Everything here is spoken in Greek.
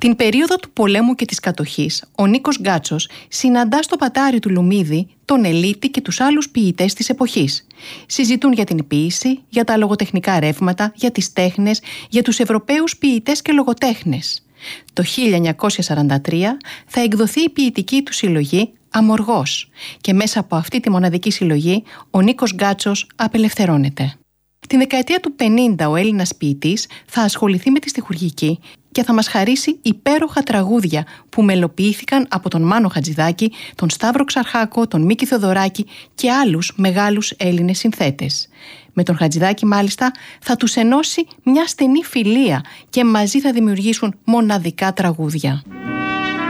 Την περίοδο του πολέμου και της κατοχής, ο Νίκος Γκάτσος συναντά στο πατάρι του Λουμίδη τον Ελίτη και τους άλλους ποιητές της εποχής. Συζητούν για την ποίηση, για τα λογοτεχνικά ρεύματα, για τις τέχνες, για τους Ευρωπαίους ποιητές και λογοτέχνες. Το 1943 θα εκδοθεί η ποιητική του συλλογή «Αμοργός» και μέσα από αυτή τη μοναδική συλλογή ο Νίκος Γκάτσος απελευθερώνεται. Την δεκαετία του 50 ο Έλληνας ποιητής θα ασχοληθεί με τη στιχουργική και θα μας χαρίσει υπέροχα τραγούδια που μελοποιήθηκαν από τον Μάνο Χατζηδάκη, τον Σταύρο Ξαρχάκο, τον Μίκη Θεοδωράκη και άλλους μεγάλους Έλληνες συνθέτες. Με τον Χατζηδάκη μάλιστα θα τους ενώσει μια στενή φιλία και μαζί θα δημιουργήσουν μοναδικά τραγούδια.